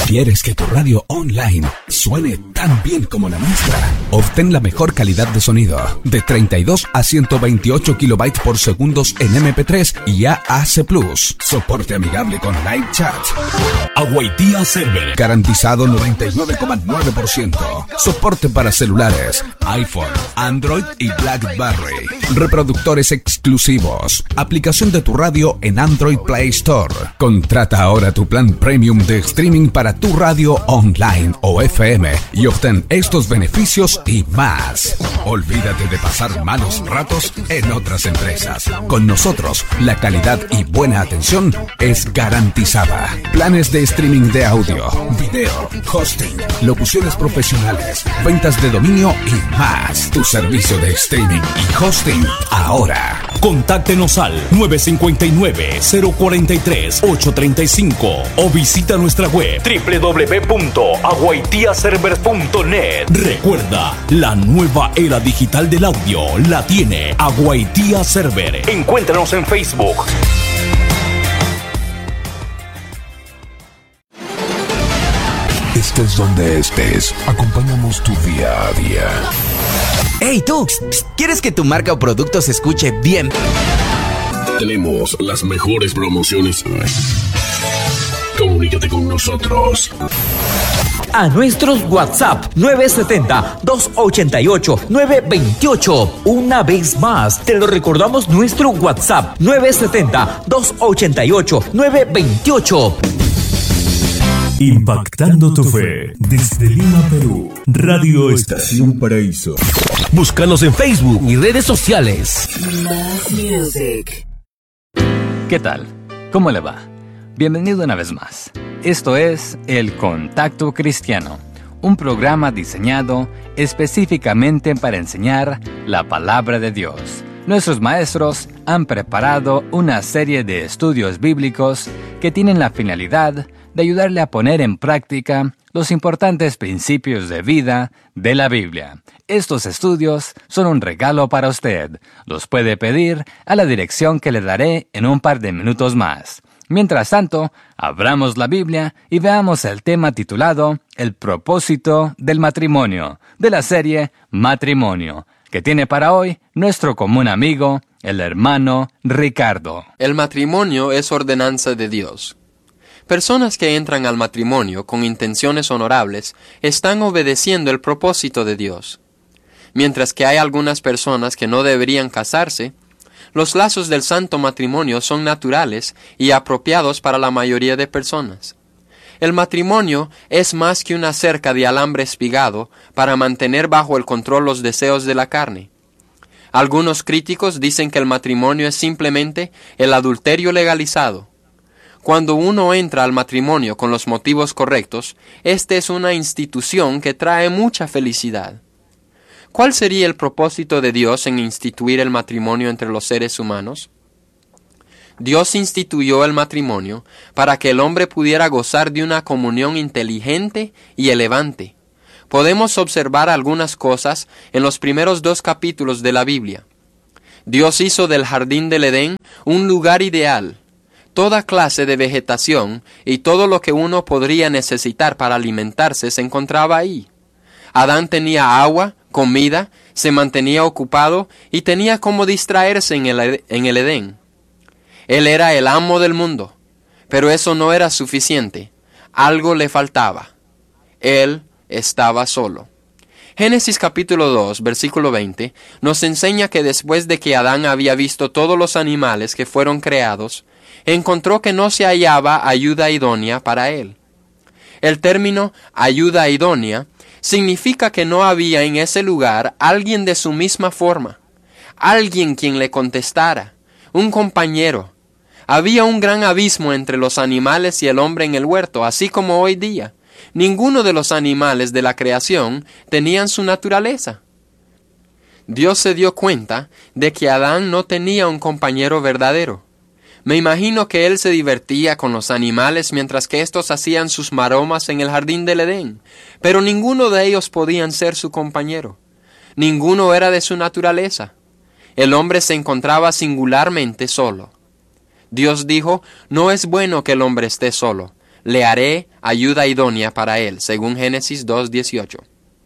¿Quieres que tu radio online suene tan bien como la nuestra? Obtén la mejor calidad de sonido, de 32 a 128 kilobytes por segundos en MP3 y AAC+. Soporte amigable con live chat. Aguaitía Server. Garantizado 99,9%. Soporte para celulares, iPhone, Android y BlackBerry. Reproductores exclusivos. Aplicación de tu radio en Android Play Store. Contrata ahora tu plan premium de streaming para tu radio online o FM y obtén estos beneficios y más. Olvídate de pasar malos ratos en otras empresas. Con nosotros, la calidad y buena atención es garantizada. Planes de streaming de audio, video, hosting, locuciones profesionales, ventas de dominio y más. Tu servicio de streaming y hosting ahora. Contáctenos al 959-043-835 o visita nuestra web www.aguaitiaserver.net. Recuerda, la nueva era digital del audio la tiene Aguaitía Server. Encuéntranos en Facebook. Estés donde estés, acompañamos tu día a día. ¡Hey tú! ¿Quieres que tu marca o producto se escuche bien? Tenemos las mejores promociones. Comunícate con nosotros. A nuestros WhatsApp 970-288-928. Una vez más, te lo recordamos, nuestro WhatsApp 970-288-928. Impactando tu fe desde Lima, Perú. Radio Estación Paraíso. Búscanos en Facebook y redes sociales. ¿Qué tal? ¿Cómo le va? Bienvenido una vez más. Esto es El Contacto Cristiano, un programa diseñado específicamente para enseñar la palabra de Dios. Nuestros maestros han preparado una serie de estudios bíblicos que tienen la finalidad de ayudarle a poner en práctica los importantes principios de vida de la Biblia. Estos estudios son un regalo para usted. Los puede pedir a la dirección que le daré en un par de minutos más. Mientras tanto, abramos la Biblia y veamos el tema titulado El propósito del matrimonio, de la serie Matrimonio, que tiene para hoy nuestro común amigo, el hermano Ricardo. El matrimonio es ordenanza de Dios. Personas que entran al matrimonio con intenciones honorables están obedeciendo el propósito de Dios. Mientras que hay algunas personas que no deberían casarse, los lazos del santo matrimonio son naturales y apropiados para la mayoría de personas. El matrimonio es más que una cerca de alambre espigado para mantener bajo el control los deseos de la carne. Algunos críticos dicen que el matrimonio es simplemente el adulterio legalizado. Cuando uno entra al matrimonio con los motivos correctos, esta es una institución que trae mucha felicidad. ¿Cuál sería el propósito de Dios en instituir el matrimonio entre los seres humanos? Dios instituyó el matrimonio para que el hombre pudiera gozar de una comunión inteligente y elevante. Podemos observar algunas cosas en los primeros 2 capítulos de la Biblia. Dios hizo del jardín del Edén un lugar ideal. Toda clase de vegetación y todo lo que uno podría necesitar para alimentarse se encontraba ahí. Adán tenía agua, comida, se mantenía ocupado y tenía cómo distraerse en el Edén. Él era el amo del mundo, pero eso no era suficiente. Algo le faltaba. Él estaba solo. Génesis capítulo 2, versículo 20, nos enseña que después de que Adán había visto todos los animales que fueron creados, encontró que no se hallaba ayuda idónea para él. El término ayuda idónea significa que no había en ese lugar alguien de su misma forma, alguien quien le contestara, un compañero. Había un gran abismo entre los animales y el hombre en el huerto, así como hoy día. Ninguno de los animales de la creación tenían su naturaleza. Dios se dio cuenta de que Adán no tenía un compañero verdadero. Me imagino que él se divertía con los animales mientras que estos hacían sus maromas en el jardín del Edén, pero ninguno de ellos podían ser su compañero. Ninguno era de su naturaleza. El hombre se encontraba singularmente solo. Dios dijo, no es bueno que el hombre esté solo. le haré ayuda idónea para él, según Génesis 2:18.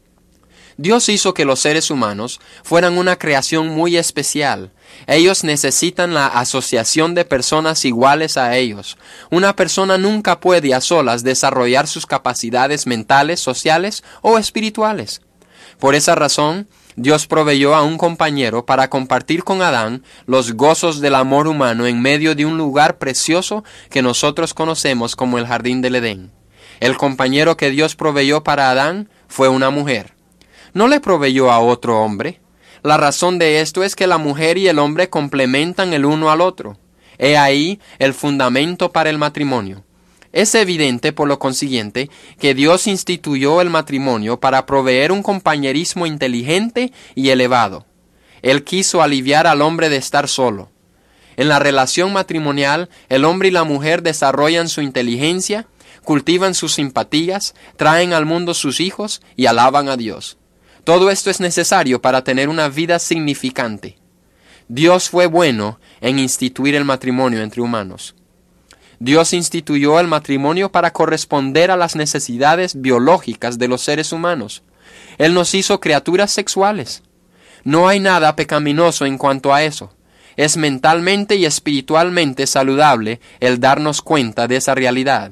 Dios hizo que los seres humanos fueran una creación muy especial. Ellos necesitan la asociación de personas iguales a ellos. Una persona nunca puede a solas desarrollar sus capacidades mentales, sociales o espirituales. Por esa razón, Dios proveyó a un compañero para compartir con Adán los gozos del amor humano en medio de un lugar precioso que nosotros conocemos como el Jardín del Edén. El compañero que Dios proveyó para Adán fue una mujer. No le proveyó a otro hombre. La razón de esto es que la mujer y el hombre complementan el uno al otro. He ahí el fundamento para el matrimonio. Es evidente, por lo consiguiente, que Dios instituyó el matrimonio para proveer un compañerismo inteligente y elevado. Él quiso aliviar al hombre de estar solo. En la relación matrimonial, el hombre y la mujer desarrollan su inteligencia, cultivan sus simpatías, traen al mundo sus hijos y alaban a Dios. Todo esto es necesario para tener una vida significante. Dios fue bueno en instituir el matrimonio entre humanos. Dios instituyó el matrimonio para corresponder a las necesidades biológicas de los seres humanos. Él nos hizo criaturas sexuales. No hay nada pecaminoso en cuanto a eso. Es mentalmente y espiritualmente saludable el darnos cuenta de esa realidad.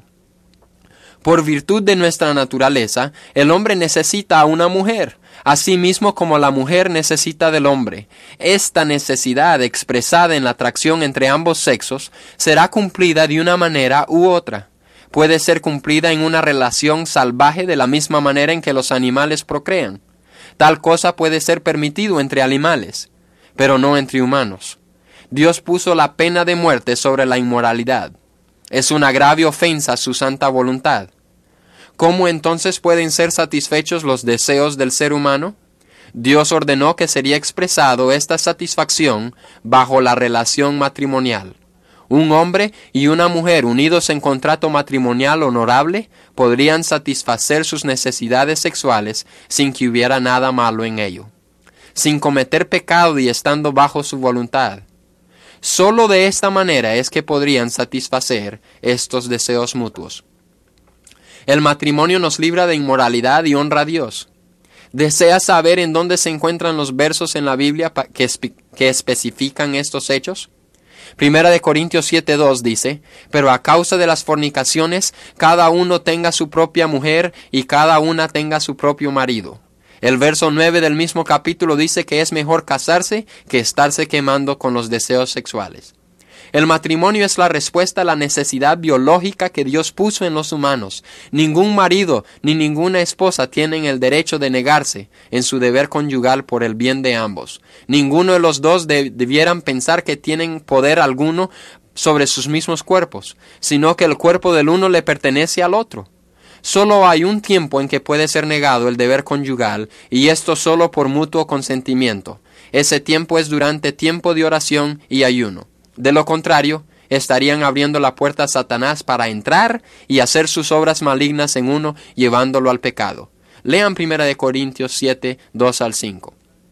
Por virtud de nuestra naturaleza, el hombre necesita a una mujer, así mismo como la mujer necesita del hombre. Esta necesidad expresada en la atracción entre ambos sexos será cumplida de una manera u otra. Puede ser cumplida en una relación salvaje de la misma manera en que los animales procrean. Tal cosa puede ser permitido entre animales, pero no entre humanos. Dios puso la pena de muerte sobre la inmoralidad. Es una grave ofensa a su santa voluntad. ¿Cómo entonces pueden ser satisfechos los deseos del ser humano? Dios ordenó que sería expresado esta satisfacción bajo la relación matrimonial. Un hombre y una mujer unidos en contrato matrimonial honorable podrían satisfacer sus necesidades sexuales sin que hubiera nada malo en ello, sin cometer pecado y estando bajo su voluntad. Solo de esta manera es que podrían satisfacer estos deseos mutuos. El matrimonio nos libra de inmoralidad y honra a Dios. ¿Deseas saber en dónde se encuentran los versos en la Biblia que especifican estos hechos? 1 Corintios 7:2 dice, pero a causa de las fornicaciones, cada uno tenga su propia mujer y cada una tenga su propio marido. El verso 9 del mismo capítulo dice que es mejor casarse que estarse quemando con los deseos sexuales. El matrimonio es la respuesta a la necesidad biológica que Dios puso en los humanos. Ningún marido ni ninguna esposa tienen el derecho de negarse en su deber conyugal por el bien de ambos. Ninguno de los dos debieran pensar que tienen poder alguno sobre sus mismos cuerpos, sino que el cuerpo del uno le pertenece al otro. Solo hay un tiempo en que puede ser negado el deber conyugal, y esto solo por mutuo consentimiento. Ese tiempo es durante tiempo de oración y ayuno. De lo contrario, estarían abriendo la puerta a Satanás para entrar y hacer sus obras malignas en uno, llevándolo al pecado. Lean 1 Corintios 7, 2 al 5.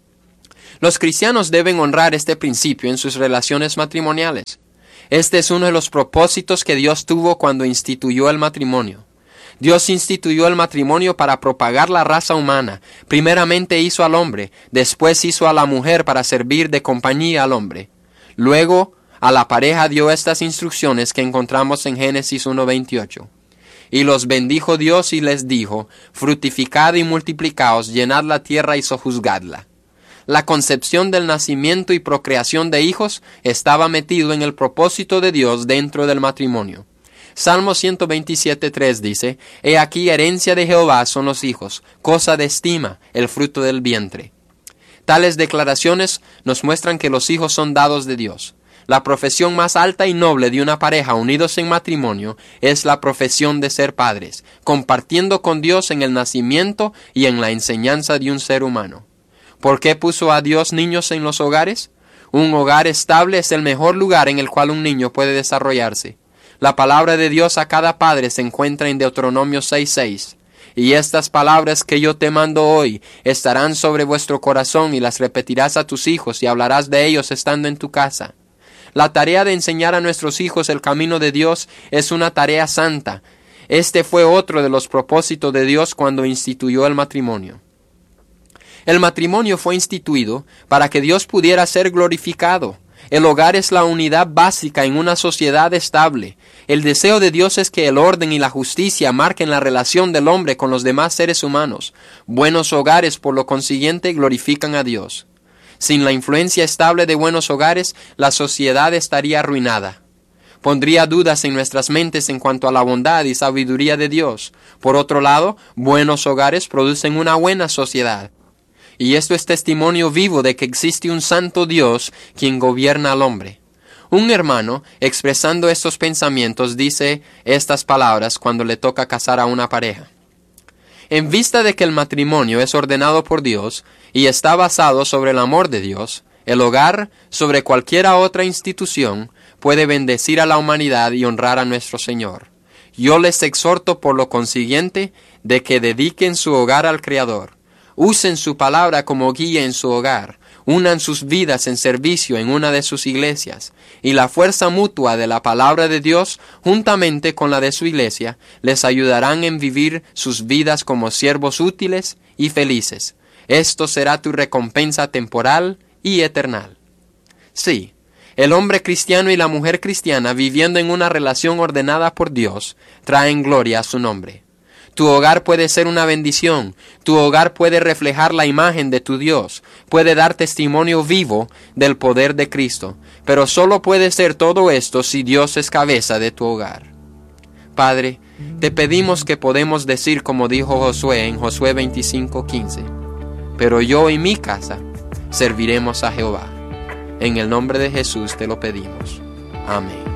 Los cristianos deben honrar este principio en sus relaciones matrimoniales. Este es uno de los propósitos que Dios tuvo cuando instituyó el matrimonio. Dios instituyó el matrimonio para propagar la raza humana. Primeramente hizo al hombre, después hizo a la mujer para servir de compañía al hombre. Luego, a la pareja dio estas instrucciones que encontramos en Génesis 1:28. Y los bendijo Dios y les dijo, fructificad y multiplicaos, llenad la tierra y sojuzgadla. La concepción del nacimiento y procreación de hijos estaba metido en el propósito de Dios dentro del matrimonio. Salmo 127:3 dice, he aquí herencia de Jehová son los hijos, cosa de estima, el fruto del vientre. Tales declaraciones nos muestran que los hijos son dados de Dios. La profesión más alta y noble de una pareja unidos en matrimonio es la profesión de ser padres, compartiendo con Dios en el nacimiento y en la enseñanza de un ser humano. ¿Por qué puso a Dios niños en los hogares? Un hogar estable es el mejor lugar en el cual un niño puede desarrollarse. La palabra de Dios a cada padre se encuentra en Deuteronomio 6:6. Y estas palabras que yo te mando hoy estarán sobre vuestro corazón y las repetirás a tus hijos y hablarás de ellos estando en tu casa. La tarea de enseñar a nuestros hijos el camino de Dios es una tarea santa. Este fue otro de los propósitos de Dios cuando instituyó el matrimonio. El matrimonio fue instituido para que Dios pudiera ser glorificado. El hogar es la unidad básica en una sociedad estable. El deseo de Dios es que el orden y la justicia marquen la relación del hombre con los demás seres humanos. Buenos hogares, por lo consiguiente, glorifican a Dios. Sin la influencia estable de buenos hogares, la sociedad estaría arruinada. Pondría dudas en nuestras mentes en cuanto a la bondad y sabiduría de Dios. Por otro lado, buenos hogares producen una buena sociedad. Y esto es testimonio vivo de que existe un santo Dios quien gobierna al hombre. Un hermano, expresando estos pensamientos, dice estas palabras cuando le toca casar a una pareja. En vista de que el matrimonio es ordenado por Dios y está basado sobre el amor de Dios, el hogar, sobre cualquiera otra institución, puede bendecir a la humanidad y honrar a nuestro Señor. Yo les exhorto por lo consiguiente de que dediquen su hogar al Creador. Usen su palabra como guía en su hogar. Unan sus vidas en servicio en una de sus iglesias. Y la fuerza mutua de la palabra de Dios, juntamente con la de su iglesia, les ayudarán en vivir sus vidas como siervos útiles y felices. Esto será tu recompensa temporal y eternal. Sí, el hombre cristiano y la mujer cristiana viviendo en una relación ordenada por Dios traen gloria a su nombre. Tu hogar puede ser una bendición, tu hogar puede reflejar la imagen de tu Dios, puede dar testimonio vivo del poder de Cristo, pero solo puede ser todo esto si Dios es cabeza de tu hogar. Padre, te pedimos que podemos decir como dijo Josué en Josué 25:15, pero yo y mi casa serviremos a Jehová. En el nombre de Jesús te lo pedimos. Amén.